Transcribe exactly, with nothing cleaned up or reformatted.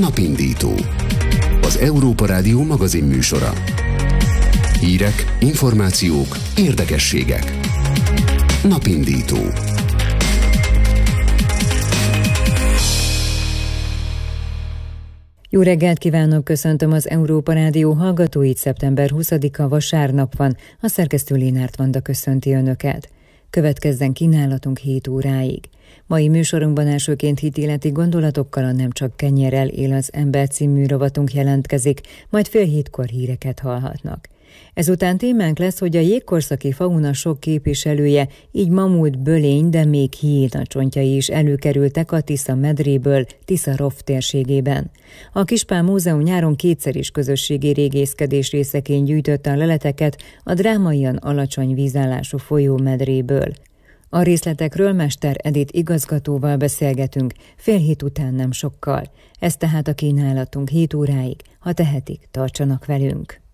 Napindító. Az Európa Rádió magazin műsora. Hírek, információk, érdekességek. Napindító. Jó reggelt kívánok, köszöntöm az Európa Rádió hallgatóit, szeptember huszadika vasárnap van, a szerkesztő Lénárt Vanda köszönti Önöket. Következzen kínálatunk hét óráig. Mai műsorunkban elsőként hitéleti gondolatokkal a Nem csak kenyérrel él az ember című rovatunk jelentkezik, majd fél hétkor híreket hallhatnak. Ezután témánk lesz, hogy a jégkorszaki fauna sok képviselője, így mamut, bölény, de még hiéna csontjai is előkerültek a Tisza medréből, Tisza-Rov térségében. A Kispál Múzeum nyáron kétszer is közösségi régészkedés részeként gyűjtötte a leleteket a drámaian alacsony vízállású folyó medréből. A részletekről Mester Edith igazgatóval beszélgetünk, fél hét után nem sokkal. Ez tehát a kínálatunk hét óráig, ha tehetik, tartsanak velünk.